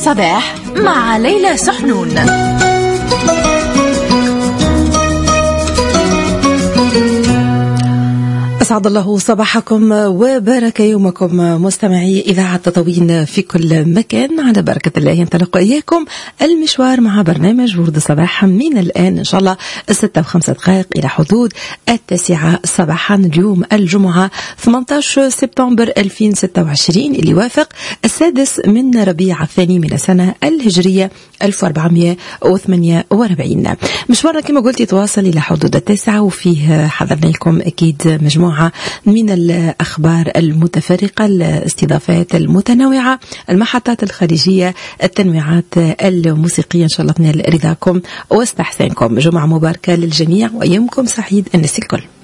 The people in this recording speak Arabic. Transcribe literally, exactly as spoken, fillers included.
الصباح مع ليلى سحنون. أسعد الله صباحكم وبارك يومكم مستمعي إذاعة تطوين في كل مكان. على بركة الله ينطلق إياكم المشوار مع برنامج ورد صباحا من الآن إن شاء الله الستة وخمسة دقائق إلى حدود التاسعة صباحا اليوم الجمعة ثمانية عشر سبتمبر ألفين وستة وعشرين اللي يوافق السادس من ربيع الثاني من السنة الهجرية ألف وأربعمائة وثمانية وأربعين. مشوارنا كما قلت يتواصل إلى حدود التاسعة وفيه حضرنا لكم أكيد مجموعة من الأخبار المتفرقة، الاستضافات المتنوعة، المحطات الخارجية، التنويعات الموسيقية إن شاء الله تنال رضاكم واستحسانكم. جمعة مباركة للجميع ويومكم سعيد الناس الكل.